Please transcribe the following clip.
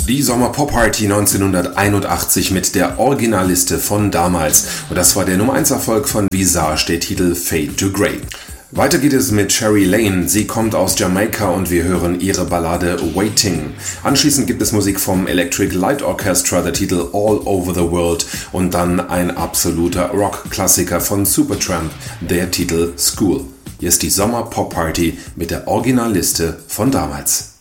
Die Sommer-Pop-Party 1981 mit der Originalliste von damals. Und das war der Nummer 1 Erfolg von Visage, der Titel Fade to Grey. Weiter geht es mit Sherry Lane. Sie kommt aus Jamaika und wir hören ihre Ballade Waiting. Anschließend gibt es Musik vom Electric Light Orchestra, der Titel All Over the World. Und dann ein absoluter Rock-Klassiker von Supertramp, der Titel School. Hier ist die Sommer-Pop-Party mit der Originalliste von damals.